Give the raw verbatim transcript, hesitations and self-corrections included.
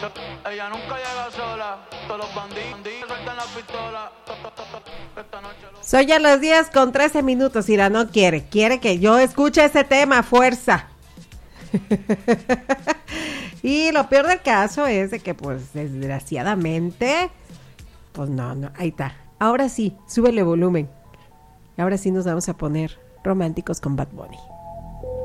Ella nunca llega sola, todos los bandidos sueltan la pistola. Esta noche lo... Son ya los diez con trece minutos. Ira no quiere, quiere que yo escuche ese tema, fuerza. Y lo peor del caso es de que, pues, desgraciadamente, pues no, no, ahí está. Ahora sí, súbele volumen. Ahora sí nos vamos a poner románticos con Bad Bunny.